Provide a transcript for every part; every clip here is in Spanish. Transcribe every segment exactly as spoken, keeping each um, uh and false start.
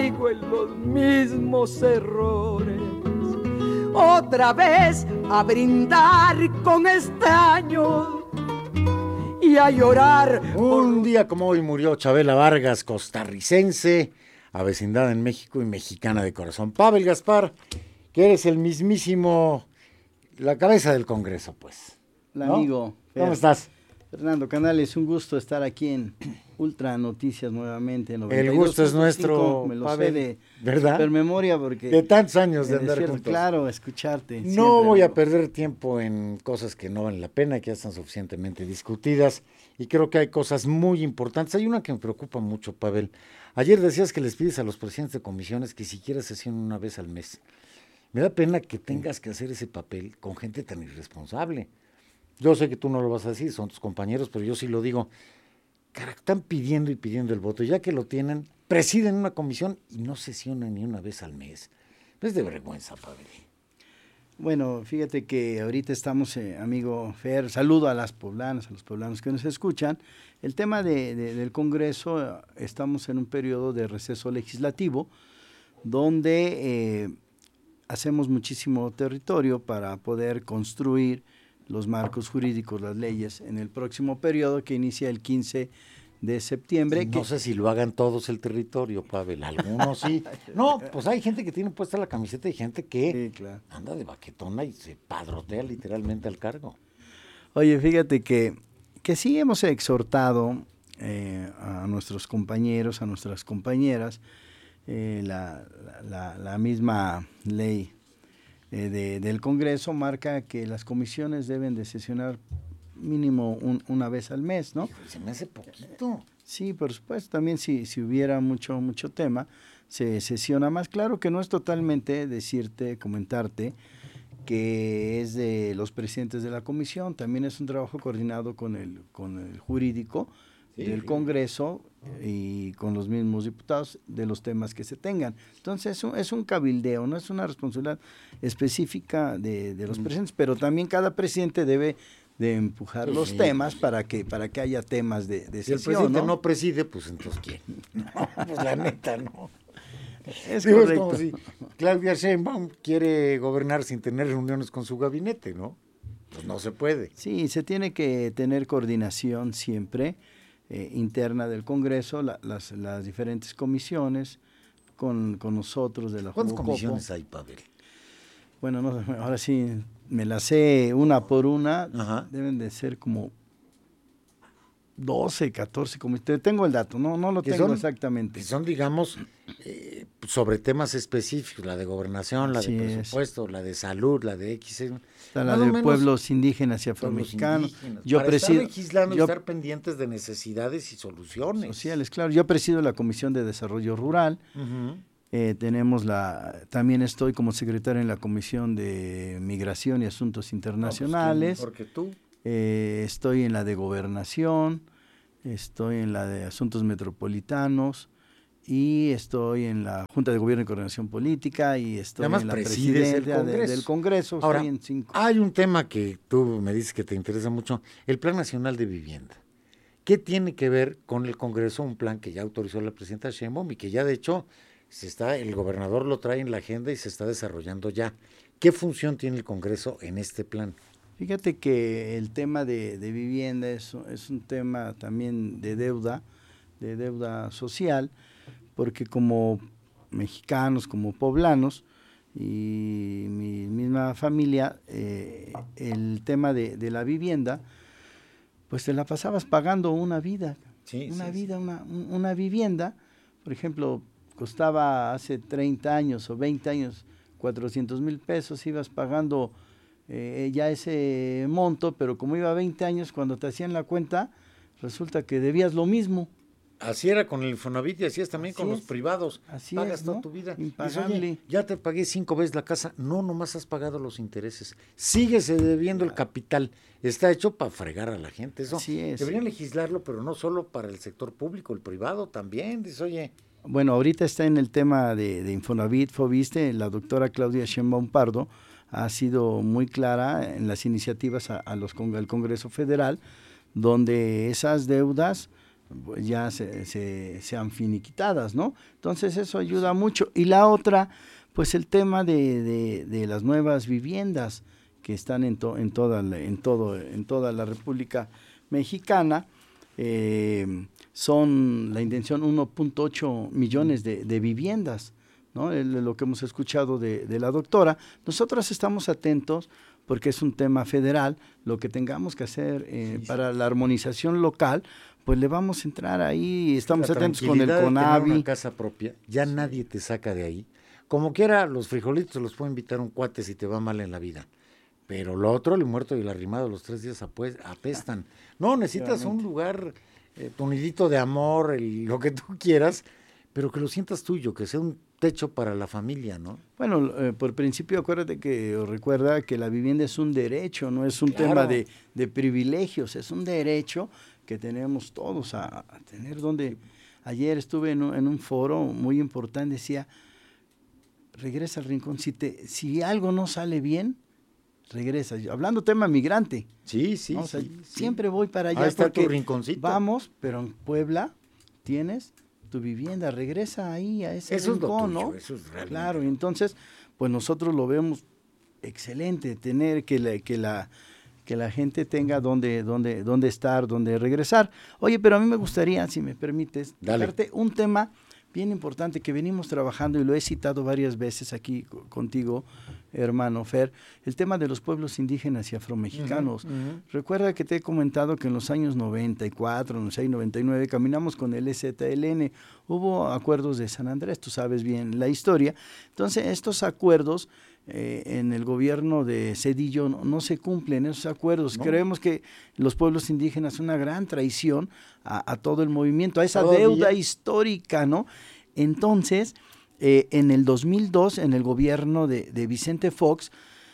caigo en los mismos errores. Otra vez a brindar con extraños y a llorar. Un por... día como hoy murió Chabela Vargas, costarricense, avecindada en México y mexicana de corazón. Pavel Gaspar, que eres el mismísimo, la cabeza del Congreso, pues. Hola, ¿no? amigo. ¿Cómo Fer. estás? Fernando Canales, un gusto estar aquí en Ultra Noticias nuevamente. El gusto es nuestro, me lo Pavel, sé de ¿verdad? Supermemoria porque... De tantos años de andar cierto, juntos. Claro, escucharte. No siempre, voy amigo. a perder tiempo en cosas que no valen la pena, que ya están suficientemente discutidas, y creo que hay cosas muy importantes. Hay una que me preocupa mucho, Pavel. Ayer decías que les pides a los presidentes de comisiones que siquiera sesionen una vez al mes. Me da pena que tengas que hacer ese papel con gente tan irresponsable. Yo sé que tú no lo vas a decir, son tus compañeros, pero yo sí lo digo. Cara, están pidiendo y pidiendo el voto, ya que lo tienen, presiden una comisión y no sesionan ni una vez al mes. Es de vergüenza, Pavel. Bueno, fíjate que ahorita estamos, eh, amigo Fer, saludo a las poblanas, a los poblanos que nos escuchan. El tema de, de, del Congreso, eh, estamos en un periodo de receso legislativo, donde eh, hacemos muchísimo territorio para poder construir los marcos jurídicos, las leyes, en el próximo periodo que inicia el quince de septiembre. No que... sé si lo hagan todos el territorio, Pavel, algunos sí. No, pues hay gente que tiene puesta la camiseta y gente que sí, claro. anda de baquetona y se padrotea literalmente al cargo. Oye, fíjate que, que sí hemos exhortado eh, a nuestros compañeros, a nuestras compañeras, eh, la, la, la misma ley De, del Congreso marca que las comisiones deben de sesionar mínimo un, una vez al mes, ¿no? Se me hace poquito. Sí, por supuesto, también si, si hubiera mucho, mucho tema, se sesiona más. Claro que no es totalmente decirte, comentarte, que es de los presidentes de la comisión, también es un trabajo coordinado con el, con el jurídico sí, del sí. Congreso y con los mismos diputados de los temas que se tengan. Entonces es un, es un cabildeo, no es una responsabilidad específica de, de los mm. presidentes, pero también cada presidente debe de empujar sí, los sí. temas para que para que haya temas de, de si sesión, el presidente ¿no? no preside, pues entonces ¿quién? No, pues la neta no. Es, Digo, es como si Claudia Sheinbaum quiere gobernar sin tener reuniones con su gabinete, ¿no? Pues no se puede. Sí, se tiene que tener coordinación siempre eh, interna del Congreso, la, las, las diferentes comisiones con, con nosotros de la ¿Cuántas Jucopo. comisiones hay, Pavel? Bueno, no, ahora sí me las sé una por una. Ajá. Deben de ser como doce, catorce comisiones. Tengo el dato, no, no lo tengo son, exactamente. Que son, digamos, eh, sobre temas específicos, la de gobernación, la Así de presupuesto, es. la de salud, la de X. Está la de pueblos indígenas y afromexicanos. Yo Para presido, estar legislando yo, y estar pendientes de necesidades y soluciones. Sociales, claro. Yo presido la Comisión de Desarrollo Rural. Uh-huh. Eh, tenemos la, también estoy como secretario en la Comisión de Migración y Asuntos Internacionales. No, pues, ¿quién mejor que tú? Eh, estoy en la de Gobernación, estoy en la de Asuntos Metropolitanos y estoy en la Junta de Gobierno y Coordinación Política y estoy Además, en la presidencia presidencia de, del Congreso. Ahora, estoy en cinco. Hay un tema que tú me dices que te interesa mucho, el Plan Nacional de Vivienda. ¿Qué tiene que ver con el Congreso? Un plan que ya autorizó la presidenta Sheinbaum y que ya de hecho se está, el gobernador lo trae en la agenda y se está desarrollando ya. ¿Qué función tiene el Congreso en este plan? Fíjate que el tema de, de vivienda es, es un tema también de deuda, de deuda social, porque como mexicanos, como poblanos y mi misma familia, eh, el tema de, de la vivienda, pues te la pasabas pagando una vida, sí, una sí, vida, sí. Una, una vivienda, por ejemplo, costaba hace treinta años o veinte años cuatrocientos mil pesos, ibas pagando eh, ya ese monto, pero como iba veinte años, cuando te hacían la cuenta, resulta que debías lo mismo. Así era con el Infonavit y así es también así con es. los privados. Así Pagas es, ¿no? toda tu vida. Impagable. Dices, oye, ya te pagué cinco veces la casa. No, nomás has pagado los intereses. Síguese debiendo el capital. Está hecho para fregar a la gente. Eso así es. Deberían legislarlo, pero no solo para el sector público, el privado también. Dices, oye. Bueno, ahorita está en el tema de, de Infonavit, Foviste, la doctora Claudia Sheinbaum Pardo ha sido muy clara en las iniciativas a, a los, al Congreso Federal, donde esas deudas pues ya se, se, sean finiquitadas, ¿no? Entonces eso ayuda mucho. Y la otra, pues el tema de, de, de las nuevas viviendas que están en, to, en, toda, la, en, todo, en toda la República Mexicana, eh, son la intención uno punto ocho millones de, de viviendas, ¿no? El, lo que hemos escuchado de, de la doctora. Nosotros estamos atentos porque es un tema federal, lo que tengamos que hacer eh, sí, para sí. la armonización local, pues le vamos a entrar ahí, estamos la atentos con el CONAVI. Una casa propia, ya sí. nadie te saca de ahí. Como quiera, los frijolitos los puede invitar un cuate si te va mal en la vida. Pero lo otro, el muerto y el arrimado, los tres días apestan. No, necesitas Realmente. un lugar, eh, tu nidito de amor, el, lo que tú quieras, pero que lo sientas tuyo, que sea un techo para la familia, ¿no? Bueno, eh, por principio acuérdate que, o recuerda que la vivienda es un derecho, no es un claro. tema de, de privilegios, es un derecho que tenemos todos a, a tener donde... Ayer estuve en un, en un foro muy importante, decía, regresa al rincón, si, te, si algo no sale bien, regresa. Hablando tema migrante. Sí, sí, ¿no? O sea, sí, siempre sí. voy para allá. Ahí está porque tu rinconcito. Vamos, pero en Puebla tienes tu vivienda, regresa ahí a ese eso rincón, es lo tuyo, ¿no? Eso es realmente. Claro, y entonces, pues nosotros lo vemos excelente, tener que la, que la, que la gente tenga donde, donde, donde estar, donde regresar. Oye, pero a mí me gustaría, si me permites, darte un tema bien importante que venimos trabajando y lo he citado varias veces aquí contigo, hermano Fer, el tema de los pueblos indígenas y afromexicanos. Uh-huh, uh-huh. Recuerda que te he comentado que en los años noventa y cuatro, noventa y seis, noventa y nueve caminamos con el E Z L N, hubo acuerdos de San Andrés, tú sabes bien la historia. Entonces estos acuerdos eh, en el gobierno de Zedillo no, no se cumplen esos acuerdos. No. Creemos que los pueblos indígenas son una gran traición a, a todo el movimiento, a esa ¿Todavía? deuda histórica, ¿no? Entonces, eh, en el dos mil dos, en el gobierno de, de Vicente Fox,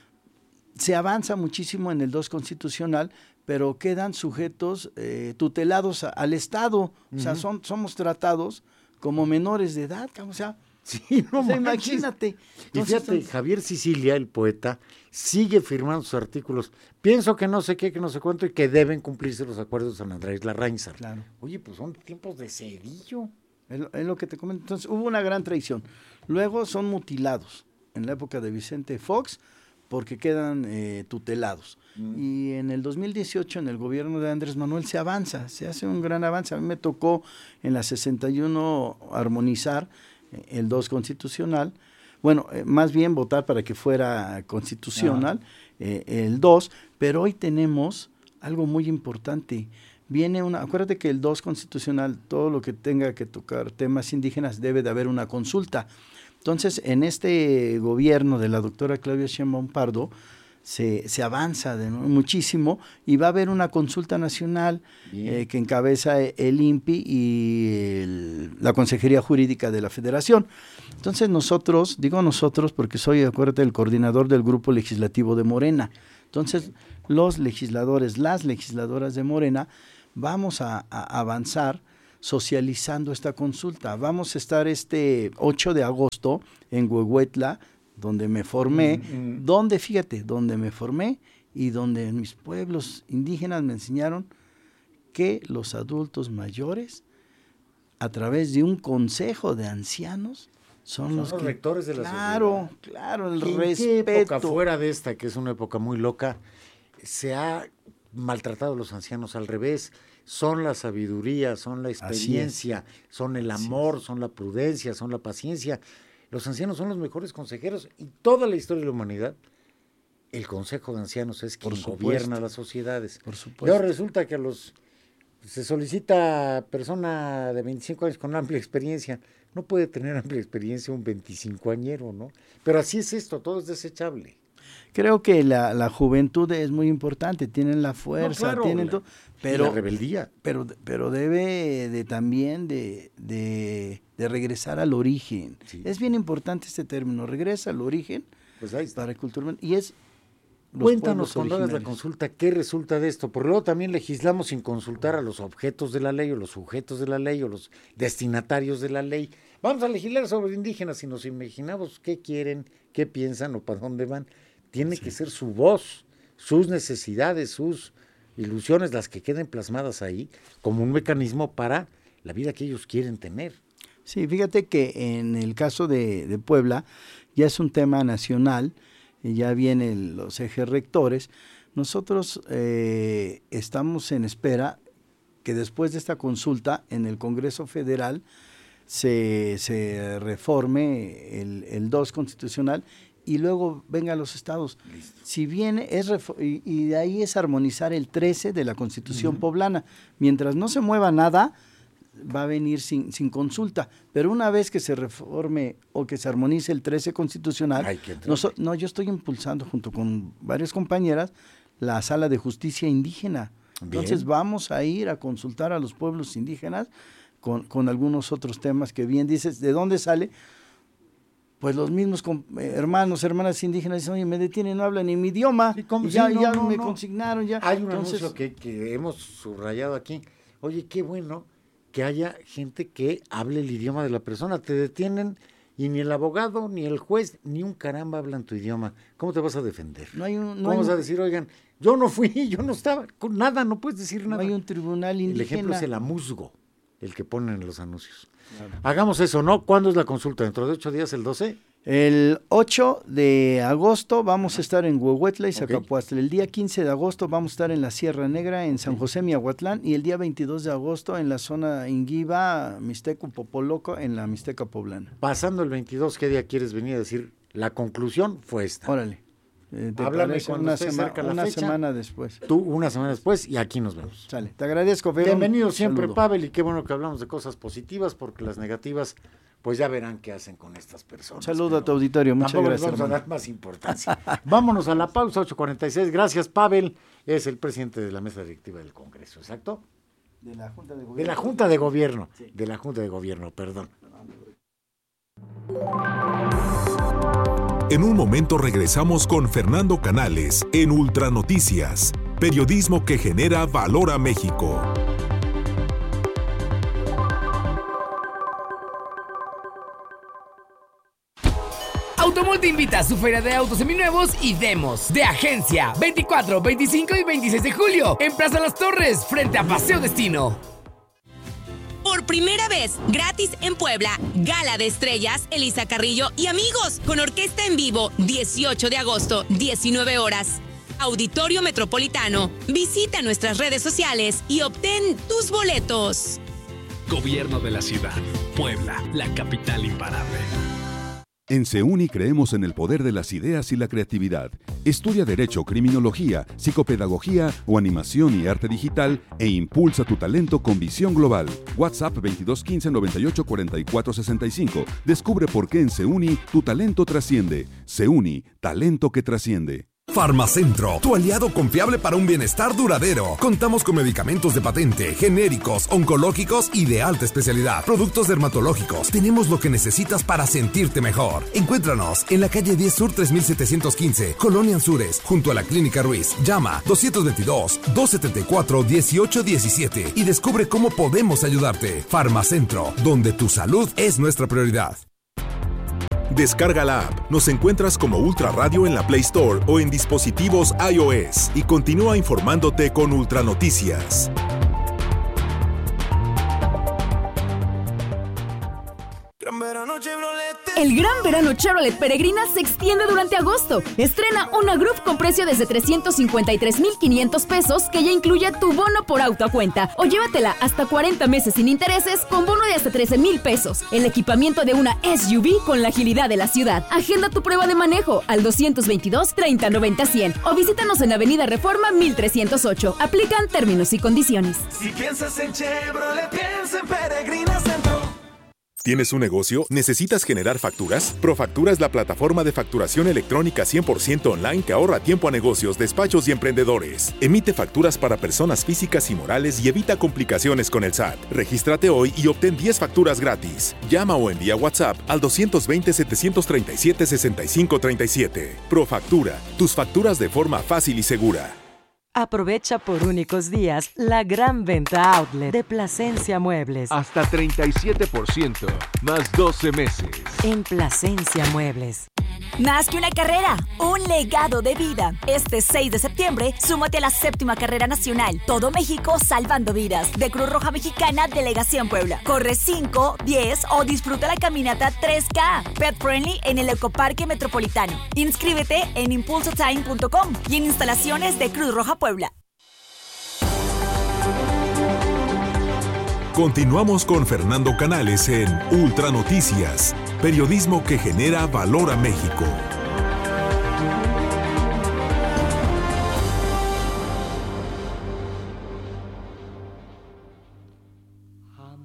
se avanza muchísimo en el dos constitucional, pero quedan sujetos eh, tutelados a, al Estado, uh-huh. o sea, son, somos tratados como menores de edad, o sea, sí, no o sea imagínate. Entonces, y fíjate, Javier Sicilia, el poeta, sigue firmando sus artículos. Pienso que no sé qué, que no sé cuánto, y que deben cumplirse los acuerdos de San Andrés Larraínzar. Claro. Oye, pues son tiempos de Zedillo. Es lo, es lo que te comento. Entonces, hubo una gran traición. Luego son mutilados en la época de Vicente Fox porque quedan eh, tutelados. Mm. Y en el dos mil dieciocho, en el gobierno de Andrés Manuel, se avanza, se hace un gran avance. A mí me tocó en la sesenta y uno armonizar eh, el dos constitucional. Bueno, eh, más bien votar para que fuera constitucional, ah. eh, el dos, pero hoy tenemos algo muy importante. Viene una, acuérdate que el dos constitucional, todo lo que tenga que tocar temas indígenas, debe de haber una consulta. Entonces, en este gobierno de la doctora Claudia Sheinbaum Pardo, se, se avanza de, ¿no? muchísimo y va a haber una consulta nacional eh, que encabeza el I N P I y el, la Consejería Jurídica de la Federación. Entonces, nosotros, digo nosotros porque soy, acuérdate, el coordinador del grupo legislativo de Morena. Entonces, los legisladores, las legisladoras de Morena, vamos a, a avanzar socializando esta consulta. Vamos a estar este ocho de agosto en Huehuetla, donde me formé, mm-hmm. donde, fíjate, donde me formé y donde mis pueblos indígenas me enseñaron que los adultos mayores, a través de un consejo de ancianos, son, son los, los que, rectores de la claro, sociedad. Claro, claro, el ¿En respeto. qué época fuera de esta, que es una época muy loca, se ha maltratado a los ancianos? Al revés, son la sabiduría, son la experiencia, son el amor, son la prudencia, son la paciencia. Los ancianos son los mejores consejeros y toda la historia de la humanidad, el Consejo de Ancianos es quien gobierna las sociedades. Por supuesto. Y ahora resulta que a los se solicita persona de veinticinco años con amplia experiencia. No puede tener amplia experiencia un veinticincoañero, ¿no? Pero así es esto, todo es desechable. Creo que la, la juventud es muy importante, tienen la fuerza, no, claro, tienen todo, pero la rebeldía. Pero, pero debe de también de, de, de regresar al origen. Sí. Es bien importante este término, regresa al origen, pues ahí está. Para culturalmente, y es los Cuéntanos cuando hagas la consulta, ¿qué resulta de esto? Porque luego también legislamos sin consultar a los objetos de la ley, o los sujetos de la ley, o los destinatarios de la ley. Vamos a legislar sobre indígenas y nos imaginamos qué quieren, qué piensan o para dónde van. Tiene sí. que ser su voz, sus necesidades, sus ilusiones las que queden plasmadas ahí como un mecanismo para la vida que ellos quieren tener. Sí, fíjate que en el caso de, de Puebla ya es un tema nacional, ya vienen los ejes rectores. Nosotros eh, estamos en espera que después de esta consulta en el Congreso Federal se, se reforme el, el dos constitucional y luego venga a los estados. Listo. Si viene, es y, y de ahí es armonizar el trece de la Constitución uh-huh. poblana. Mientras no se mueva nada, va a venir sin, sin consulta. Pero una vez que se reforme o que se armonice el trece constitucional, no, no, yo estoy impulsando junto con varias compañeras la Sala de Justicia Indígena. Bien. Entonces vamos a ir a consultar a los pueblos indígenas con, con algunos otros temas que bien dices. ¿De dónde sale? Pues los mismos com- hermanos, hermanas indígenas dicen, oye, me detienen, no hablan ni mi idioma, y y ya, sí, no, ya no, me no. consignaron. Ya. Hay un Entonces, anuncio que, que hemos subrayado aquí. Oye, qué bueno que haya gente que hable el idioma de la persona. Te detienen y ni el abogado, ni el juez, ni un caramba hablan tu idioma. ¿Cómo te vas a defender? No hay un, no ¿Cómo hay vas un... a decir, oigan, yo no fui, yo no estaba, con nada, no puedes decir nada? No hay un tribunal indígena. El ejemplo es el amusgo, el que ponen en los anuncios. Claro. Hagamos eso, ¿no? ¿Cuándo es la consulta? ¿Dentro de ocho días, el doce? El ocho de agosto vamos a estar en Huehuetla y Zacapuastla. Okay. El día quince de agosto vamos a estar en la Sierra Negra, en San José, Miahuatlán, y el día veintidós de agosto en la zona Inguiba, Mixteco, Popoloco, en la Mixteca Poblana. Pasando el veintidós, ¿qué día quieres venir a decir? La conclusión fue esta. Órale. Eh, Háblame cuando una, esté sema- cerca la una fecha. semana después. Tú una semana después y aquí nos vemos. Sale. Te agradezco, Fer. Bienvenido siempre, saludo. Pavel, y qué bueno que hablamos de cosas positivas, porque las negativas, pues ya verán qué hacen con estas personas. Saludo a tu auditorio, muchas gracias. Vamos hermano. a dar más importancia. Vámonos a la pausa, ocho cuarenta y seis. Gracias, Pavel. Es el presidente de la mesa directiva del Congreso, ¿exacto? De la Junta de Gobierno. De la Junta de Gobierno. Sí. De la Junta de Gobierno, perdón. En un momento regresamos con Fernando Canales en Ultranoticias, periodismo que genera valor a México. Automol te invita a su feria de autos seminuevos y demos de agencia veinticuatro, veinticinco y veintiséis de julio en Plaza Las Torres, frente a Paseo Destino. Por primera vez, gratis en Puebla, Gala de Estrellas, Elisa Carrillo y amigos, con orquesta en vivo, dieciocho de agosto, diecinueve horas. Auditorio Metropolitano. Visita nuestras redes sociales y obtén tus boletos. Gobierno de la ciudad. Puebla, la capital imparable. En SEUNI creemos en el poder de las ideas y la creatividad. Estudia Derecho, Criminología, Psicopedagogía o Animación y Arte Digital e impulsa tu talento con visión global. WhatsApp veintidós quince noventa y ocho cuarenta y cuatro sesenta y cinco. Descubre por qué en SEUNI tu talento trasciende. SEUNI, talento que trasciende. Farmacentro, tu aliado confiable para un bienestar duradero. Contamos con medicamentos de patente, genéricos, oncológicos y de alta especialidad. Productos dermatológicos. Tenemos lo que necesitas para sentirte mejor. Encuéntranos en la calle diez Sur tres mil setecientos quince, Colonia Anzures, junto a la Clínica Ruiz. Llama dos dos dos, dos siete cuatro, uno ocho uno siete y descubre cómo podemos ayudarte. Farmacentro, donde tu salud es nuestra prioridad. Descarga la app. Nos encuentras como Ultra Radio en la Play Store o en dispositivos iOS y continúa informándote con Ultranoticias. El Gran Verano Chevrolet Peregrina se extiende durante agosto. Estrena una Groove con precio desde trescientos cincuenta y tres mil quinientos pesos, que ya incluye tu bono por auto a cuenta, o llévatela hasta cuarenta meses sin intereses con bono de hasta trece mil pesos. El equipamiento de una S U V con la agilidad de la ciudad. Agenda tu prueba de manejo al doscientos veintidós, treinta noventa, cien o visítanos en Avenida Reforma mil trescientos ocho. Aplican términos y condiciones. Si piensas en Chevrolet, piensa en Peregrina Centro. ¿Tienes un negocio? ¿Necesitas generar facturas? Profactura es la plataforma de facturación electrónica cien por ciento online que ahorra tiempo a negocios, despachos y emprendedores. Emite facturas para personas físicas y morales y evita complicaciones con el S A T. Regístrate hoy y obtén diez facturas gratis. Llama o envía WhatsApp al dos dos cero, siete tres siete, seis cinco tres siete. Profactura, tus facturas de forma fácil y segura. Aprovecha por únicos días la gran venta outlet de Plasencia Muebles. Hasta treinta y siete por ciento, más doce meses. En Plasencia Muebles. Más que una carrera, un legado de vida. Este seis de septiembre, súmate a la séptima carrera nacional Todo México Salvando Vidas de Cruz Roja Mexicana Delegación Puebla. Corre cinco, diez o disfruta la caminata tres K Pet Friendly en el Ecoparque Metropolitano. Inscríbete en impulso time punto com y en instalaciones de Cruz Roja Puebla. Continuamos con Fernando Canales en Ultra Noticias, periodismo que genera valor a México.